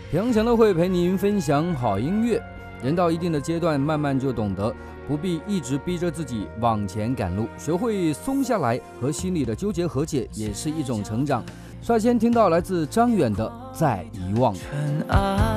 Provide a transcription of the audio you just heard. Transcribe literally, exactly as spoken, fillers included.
平常都会陪您分享好音乐，人到一定的阶段，慢慢就懂得不必一直逼着自己往前赶路，学会松下来和心里的纠结和解，也是一种成长。率先听到来自张远的《在遗忘》。